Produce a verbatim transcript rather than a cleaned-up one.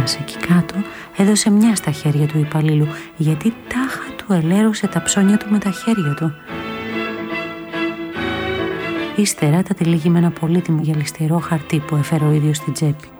μας εκεί κάτω, έδωσε μια στα χέρια του υπαλλήλου, γιατί τάχα του ελέρωσε τα ψώνια του με τα χέρια του. Ύστερα τα τυλίγει με ένα πολύτιμο γυαλιστερό χαρτί που έφερε ο ίδιος στην τσέπη.